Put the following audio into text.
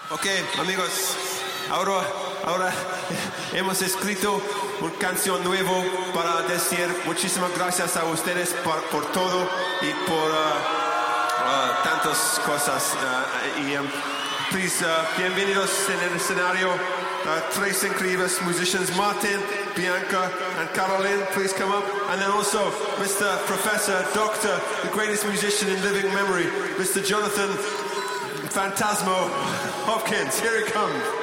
Ok, amigos, ahora hemos escrito una canción nueva para decir muchísimas gracias a ustedes por todo y por tantas cosas. Please, bienvenidos en el escenario. Tres incredibles musicians, Martin, Bianca, and Caroline, please come up. And then also Mr. Professor, Doctor, the greatest musician in living memory, Mr. Jonathan Phantasmo Hopkins. Here he comes.